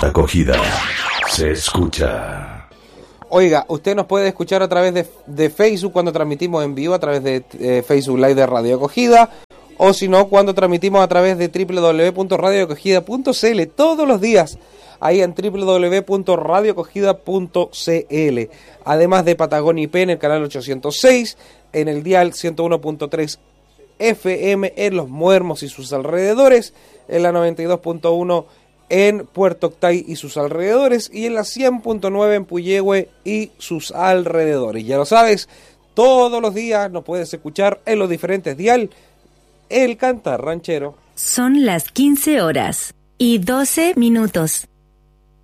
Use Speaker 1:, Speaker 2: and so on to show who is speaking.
Speaker 1: Acogida se escucha.
Speaker 2: Oiga, usted nos puede escuchar a través de Facebook cuando transmitimos en vivo, a través de Facebook Live de Radio Acogida, o si no, cuando transmitimos a través de www.radioacogida.cl todos los días, ahí en www.radioacogida.cl. Además de Patagonia IP en el canal 806, en el dial 101.3 FM en Los Muermos y sus alrededores, en la 92.1 en Puerto Octay y sus alrededores, y en la 100.9 en Puyehue y sus alrededores. Ya lo sabes, todos los días nos puedes escuchar en los diferentes dial El Cantar Ranchero.
Speaker 3: Son las 15 horas y 12 minutos.